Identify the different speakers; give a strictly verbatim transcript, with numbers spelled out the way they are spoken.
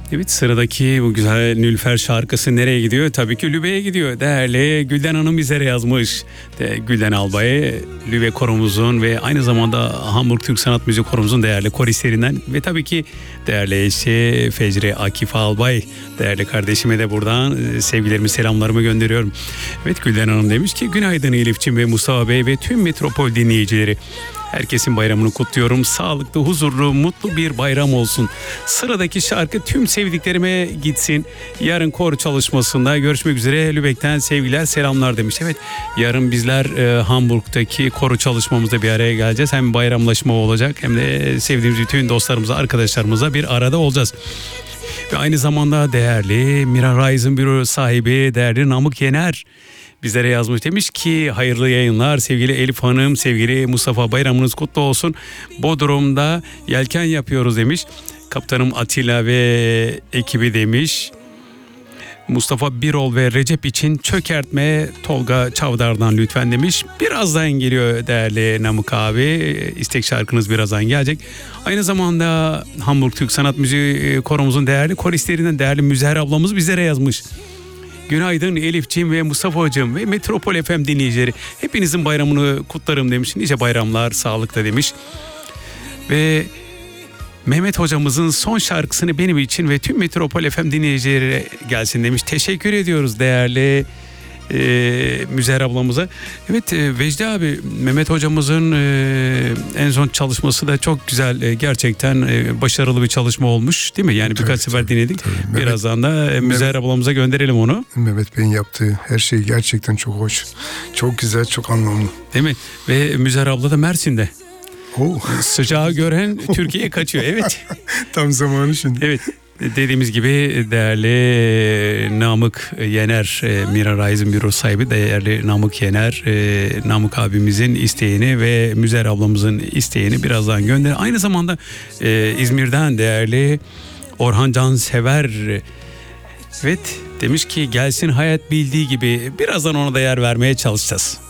Speaker 1: Evet, sıradaki bu güzel Nülfer şarkısı nereye gidiyor? Tabii ki Lübe'ye gidiyor. Değerli Gülden Hanım bizlere yazmış. De, Gülden Albay, Lübe koromuzun ve aynı zamanda Hamburg Türk Sanat Müziği koromuzun değerli koristlerinden ve tabii ki değerli eşi Fecri Akif Albay, değerli kardeşime de buradan sevgilerimi, selamlarımı gönderiyorum. Evet, Gülden Hanım demiş ki günaydın Elifçim ve Mustafa Bey ve tüm Metropol dinleyicileri. Herkesin bayramını kutluyorum. Sağlıklı, huzurlu, mutlu bir bayram olsun. Sıradaki şarkı tüm sevdiklerime gitsin. Yarın kor çalışmasında görüşmek üzere. Lübeck'ten sevgiler, selamlar demiş. Evet, yarın bizler e, Hamburg'daki koro çalışmamızda bir araya geleceğiz. Hem bayramlaşma olacak hem de sevdiğimiz bütün dostlarımıza, arkadaşlarımıza bir arada olacağız. Ve aynı zamanda değerli Mira Rise'ın büro sahibi değerli Namık Yener bizlere yazmış, demiş ki hayırlı yayınlar sevgili Elif Hanım, sevgili Mustafa, bayramınız kutlu olsun. Bodrum'da yelken yapıyoruz demiş. Kaptanım Atilla ve ekibi demiş. Mustafa Birol ve Recep için çökertme Tolga Çavdar'dan lütfen demiş. Birazdan geliyor değerli Namık abi. İstek şarkınız birazdan gelecek. Aynı zamanda Hamburg Türk Sanat Müziği koromuzun değerli koristlerinden değerli Müzher ablamız bizlere yazmış. Günaydın Elifciğim ve Mustafa hocam ve Metropol F M dinleyicileri. Hepinizin bayramını kutlarım demiş. Nice bayramlar, sağlıkla demiş. Ve Mehmet hocamızın son şarkısını benim için ve tüm Metropol F M dinleyicileri gelsin demiş. Teşekkür ediyoruz değerli e, Müzher ablamıza. Evet e, Vecdi abi, Mehmet hocamızın e, en son çalışması da çok güzel. E, gerçekten e, başarılı bir çalışma olmuş değil mi? Yani birkaç
Speaker 2: tabii,
Speaker 1: sefer
Speaker 2: tabii,
Speaker 1: dinledik.
Speaker 2: tabii.
Speaker 1: Birazdan da e, Müzher ablamıza gönderelim onu.
Speaker 2: Mehmet Bey'in yaptığı her şey gerçekten çok hoş. Çok güzel, çok anlamlı.
Speaker 1: Değil mi? Ve Müzher abla da Mersin'de.
Speaker 2: Oh.
Speaker 1: Sıcağı gören Türkiye'ye kaçıyor. Evet.
Speaker 2: Tam zamanı şimdi.
Speaker 1: Evet. Dediğimiz gibi değerli Namık Yener, Mira Rise'ın büro sahibi değerli Namık Yener, Namık abimizin isteğini ve Müzer ablamızın isteğini birazdan gönder. Aynı zamanda İzmir'den değerli Orhan Cansever, evet, demiş ki gelsin hayat bildiği gibi, birazdan ona da yer vermeye çalışacağız.